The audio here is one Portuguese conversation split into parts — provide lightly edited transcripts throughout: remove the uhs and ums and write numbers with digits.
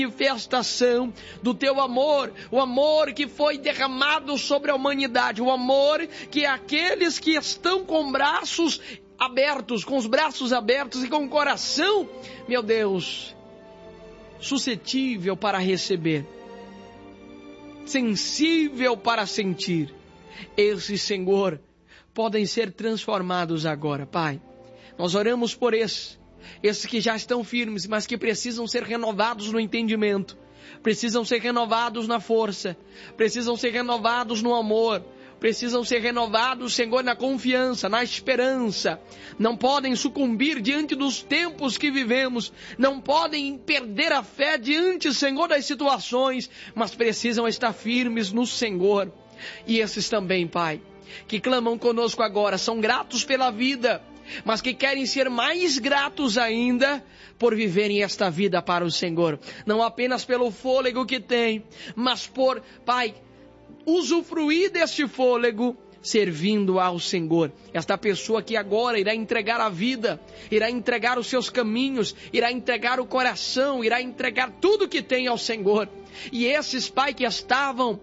manifestação do teu amor, o amor que foi derramado sobre a humanidade, o amor que aqueles que estão com os braços abertos e com o coração, meu Deus, suscetível para receber, sensível para sentir, esses, Senhor, podem ser transformados agora, Pai. Nós oramos por esses que já estão firmes, mas que precisam ser renovados no entendimento, precisam ser renovados na força, precisam ser renovados no amor, precisam ser renovados, Senhor, na confiança, na esperança. Não podem sucumbir diante dos tempos que vivemos, não podem perder a fé diante, Senhor, das situações, mas precisam estar firmes no Senhor. E esses também, Pai, que clamam conosco agora, são gratos pela vida, mas que querem ser mais gratos ainda por viverem esta vida para o Senhor, não apenas pelo fôlego que tem, mas por, Pai, usufruir deste fôlego servindo ao Senhor. Esta pessoa que agora irá entregar a vida, irá entregar os seus caminhos, irá entregar o coração, irá entregar tudo que tem ao Senhor. E esses, Pai, que estavam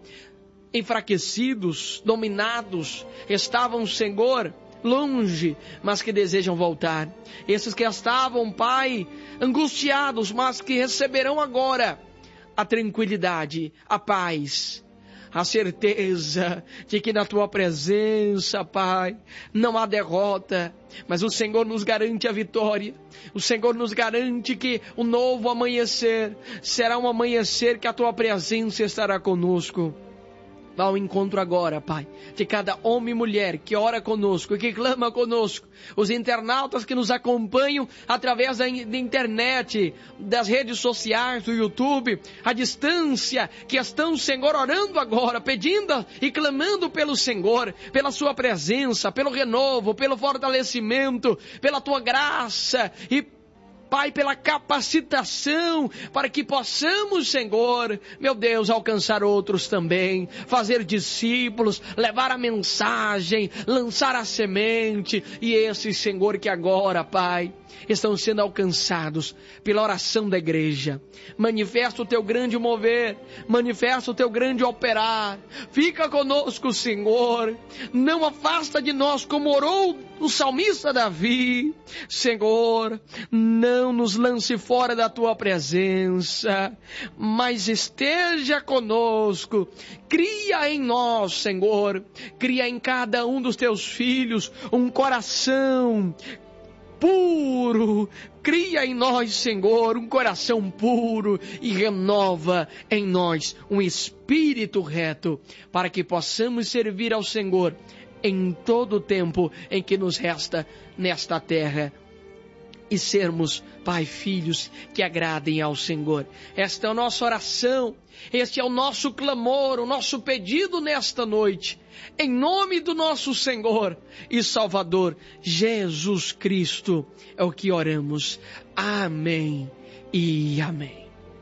enfraquecidos, dominados, estavam, Senhor, longe, mas que desejam voltar. Esses que estavam, Pai, angustiados, mas que receberão agora a tranquilidade, a paz, a certeza de que na Tua presença, Pai, não há derrota, mas o Senhor nos garante a vitória. O Senhor nos garante que o novo amanhecer será um amanhecer que a Tua presença estará conosco. Vá ao encontro agora, Pai, de cada homem e mulher que ora conosco e que clama conosco, os internautas que nos acompanham através da internet, das redes sociais, do YouTube, à distância, que estão, Senhor, orando agora, pedindo e clamando pelo Senhor, pela Sua presença, pelo renovo, pelo fortalecimento, pela Tua graça e, Pai, pela capacitação, para que possamos, Senhor, meu Deus, alcançar outros também, fazer discípulos, levar a mensagem, lançar a semente, e esses, Senhor, que agora, Pai, estão sendo alcançados pela oração da igreja. Manifesta o Teu grande mover, manifesta o Teu grande operar, fica conosco, Senhor, não afasta de nós como orou o salmista Davi, Senhor, não nos lance fora da Tua presença, mas esteja conosco, cria em nós, Senhor, cria em cada um dos Teus filhos um coração puro, cria em nós, Senhor, um coração puro e renova em nós um espírito reto, para que possamos servir ao Senhor em todo o tempo em que nos resta nesta terra e sermos, Pai, filhos que agradem ao Senhor. Esta é a nossa oração, este é o nosso clamor, o nosso pedido nesta noite, em nome do nosso Senhor e Salvador Jesus Cristo, é o que oramos. Amém e amém.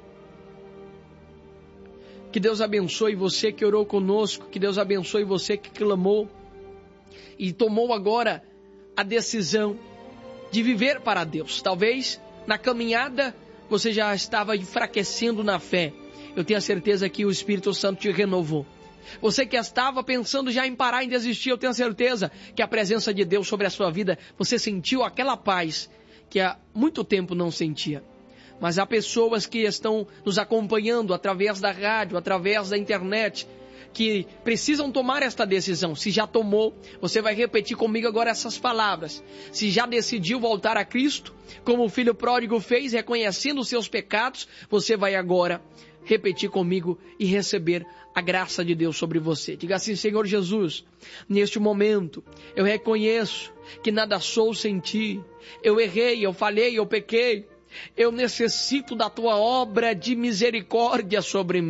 Que Deus abençoe você que orou conosco, que Deus abençoe você que clamou e tomou agora a decisão de viver para Deus. Talvez na caminhada você já estava enfraquecendo na fé. Eu tenho a certeza que o Espírito Santo te renovou. Você que estava pensando já em parar, em desistir, eu tenho a certeza que a presença de Deus sobre a sua vida, você sentiu aquela paz que há muito tempo não sentia. Mas há pessoas que estão nos acompanhando através da rádio, através da internet, que precisam tomar esta decisão. Se já tomou, você vai repetir comigo agora essas palavras. Se já decidiu voltar a Cristo, como o filho pródigo fez, reconhecendo os seus pecados, você vai agora repetir comigo e receber a graça de Deus sobre você. Diga assim: Senhor Jesus, neste momento eu reconheço que nada sou sem Ti. Eu errei, eu falhei, eu pequei. Eu necessito da Tua obra de misericórdia sobre mim.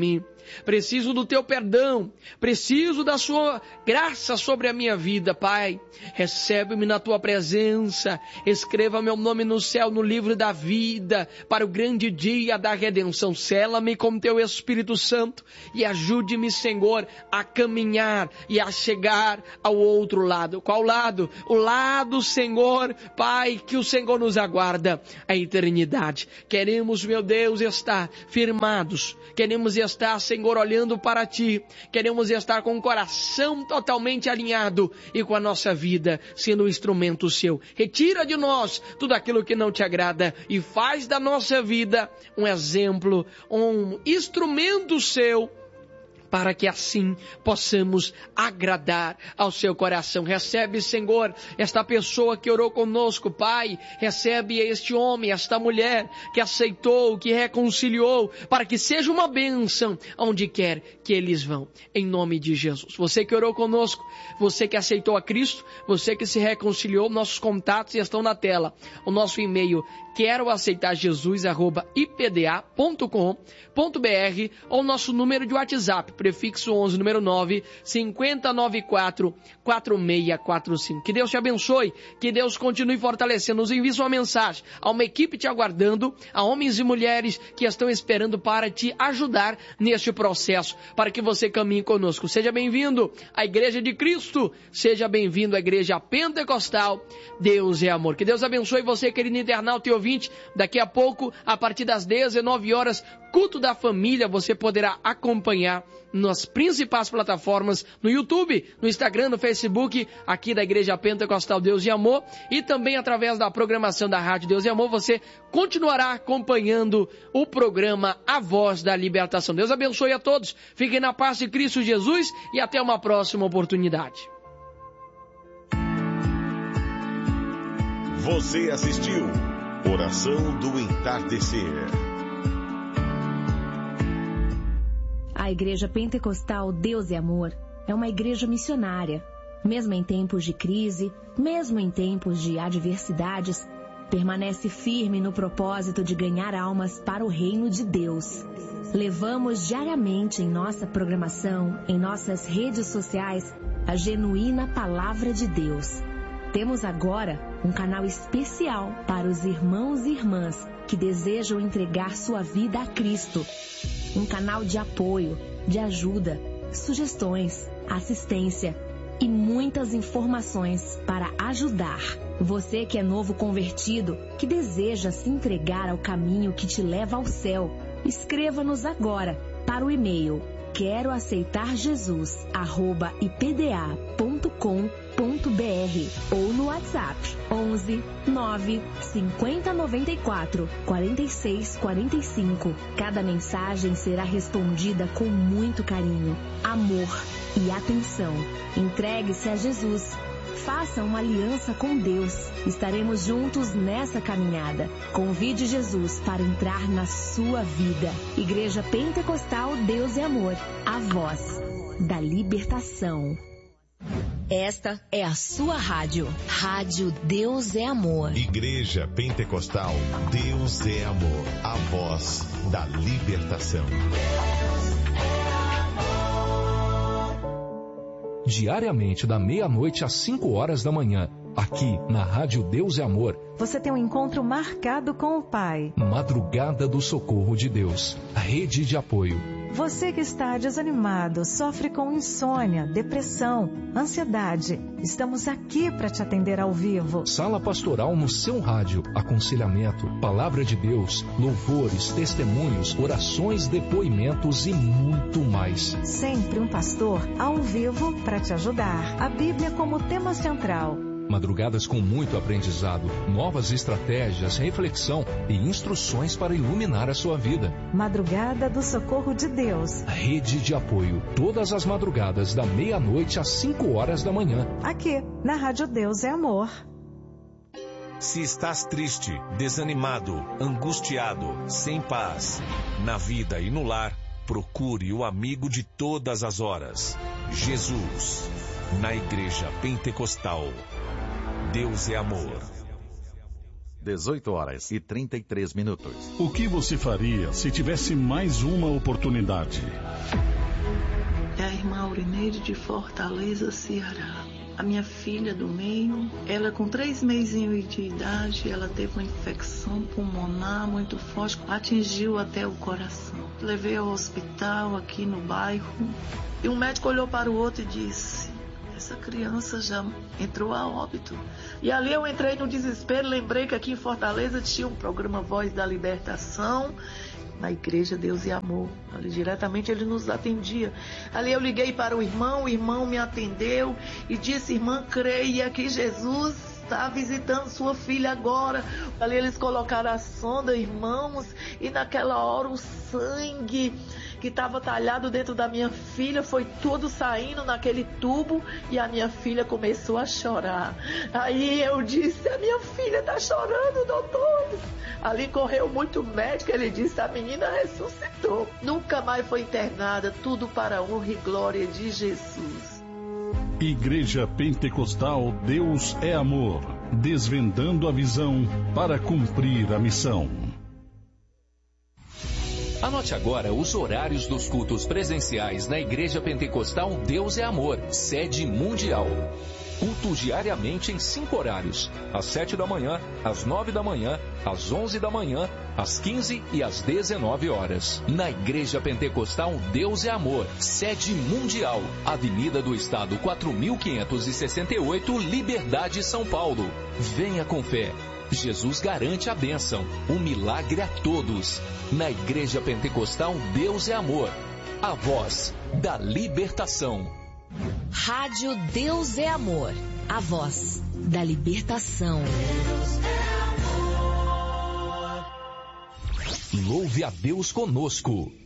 preciso do teu perdão, preciso da sua graça sobre a minha vida, Pai. Recebe-me na tua presença, escreva meu nome no céu, no livro da vida, para o grande dia da redenção. Sela-me com teu Espírito Santo e ajude-me, Senhor, a caminhar e a chegar ao outro lado. Qual lado? O lado, Senhor, Pai, que o Senhor nos aguarda, a eternidade. Queremos, meu Deus, estar firmados, queremos estar, Senhor, olhando para Ti, queremos estar com o coração totalmente alinhado e com a nossa vida sendo um instrumento Seu. Retira de nós tudo aquilo que não Te agrada e faz da nossa vida um exemplo, um instrumento Seu, para que assim possamos agradar ao seu coração. Recebe, Senhor, esta pessoa que orou conosco, Pai. Recebe este homem, esta mulher que aceitou, que reconciliou, para que seja uma bênção onde quer que eles vão. Em nome de Jesus. Você que orou conosco, você que aceitou a Cristo, você que se reconciliou, nossos contatos estão na tela. O nosso e-mail, queroaceitarjesus@ipda.com.br, ou nosso número de WhatsApp, prefixo 11, número 9, 5094-4645. Que Deus te abençoe, que Deus continue fortalecendo. Nos envie sua mensagem a uma equipe te aguardando, a homens e mulheres que estão esperando para te ajudar neste processo, para que você caminhe conosco. Seja bem-vindo à Igreja de Cristo, seja bem-vindo à Igreja Pentecostal. Deus é amor. Que Deus abençoe você, querido internauta e ouvinte. Daqui a pouco, a partir das 19 horas, culto da família, você poderá acompanhar nas principais plataformas, no YouTube, no Instagram, no Facebook, aqui da Igreja Pentecostal Deus e Amor, e também através da programação da Rádio Deus e Amor, você continuará acompanhando o programa A Voz da Libertação. Deus abençoe a todos, fiquem na paz de Cristo Jesus e até uma próxima oportunidade. Você assistiu Oração do Entardecer. A Igreja Pentecostal Deus e Amor é uma igreja missionária. Mesmo em tempos de crise, mesmo em tempos de adversidades, permanece firme no propósito de ganhar almas para o reino de Deus. Levamos diariamente em nossa programação, em nossas redes sociais, a genuína Palavra de Deus. Temos agora um canal especial para os irmãos e irmãs que desejam entregar sua vida a Cristo. Um canal de apoio, de ajuda, sugestões, assistência e muitas informações para ajudar. Você que é novo convertido, que deseja se entregar ao caminho que te leva ao céu, escreva-nos agora para o e-mail queroaceitarjesus@ipda.com.br ou no WhatsApp 11 9 50 94 46 45. Cada mensagem será respondida com muito carinho, amor e atenção. Entregue-se a Jesus. Faça uma aliança com Deus. Estaremos juntos nessa caminhada. Convide Jesus para entrar na sua vida. Igreja Pentecostal Deus e Amor. A voz da libertação. Esta é a sua rádio. Rádio Deus é Amor. Igreja Pentecostal Deus é Amor. A voz da libertação. Diariamente, da meia-noite às 5 horas da manhã, aqui na Rádio Deus é Amor. Você tem um encontro marcado com o Pai. Madrugada do Socorro de Deus, a rede de apoio. Você que está desanimado, sofre com insônia, depressão, ansiedade. Estamos aqui para te atender ao vivo. Sala pastoral no seu rádio, aconselhamento, palavra de Deus, louvores, testemunhos, orações, depoimentos e muito mais. Sempre um pastor ao vivo para te ajudar. A Bíblia como tema central. Madrugadas com muito aprendizado, novas estratégias, reflexão e instruções para iluminar a sua vida. Madrugada do Socorro de Deus. Rede de apoio, todas as madrugadas da meia-noite às 5 horas da manhã. Aqui, na Rádio Deus é Amor. Se estás triste, desanimado, angustiado, sem paz, na vida e no lar, procure o amigo de todas as horas, Jesus, na Igreja Pentecostal. Deus é Amor. 18h33. O que você faria se tivesse mais uma oportunidade? É a irmã Aurineide de Fortaleza, Ceará. A minha filha do meio, ela com 3 mesinhos de idade, ela teve uma infecção pulmonar muito forte, atingiu até o coração. Levei ao hospital aqui no bairro e um médico olhou para o outro e disse: essa criança já entrou a óbito. E ali eu entrei no desespero, lembrei que aqui em Fortaleza tinha um programa Voz da Libertação, na Igreja Deus e Amor. Ali diretamente ele nos atendia. Ali eu liguei para o irmão me atendeu e disse: irmã, creia que Jesus está visitando sua filha agora. Ali eles colocaram a sonda, irmãos, e naquela hora o sangue que estava talhado dentro da minha filha foi tudo saindo naquele tubo e a minha filha começou a chorar. Aí eu disse: a minha filha está chorando, doutor. Ali correu muito médico, ele disse: a menina ressuscitou. Nunca mais foi internada, tudo para a honra e glória de Jesus. Igreja Pentecostal Deus é Amor, desvendando a visão para cumprir a missão. Anote agora os horários dos cultos presenciais na Igreja Pentecostal Deus é Amor, sede mundial. Culto diariamente em 5 horários: às 7 da manhã, às 9 da manhã, às 11 da manhã, às 15 e às 19 horas. Na Igreja Pentecostal Deus é Amor, sede mundial, Avenida do Estado 4568, Liberdade, São Paulo. Venha com fé. Jesus garante a bênção, o milagre a todos. Na Igreja Pentecostal Deus é Amor, a voz da libertação. Rádio Deus é Amor, a voz da libertação. Louve a Deus conosco.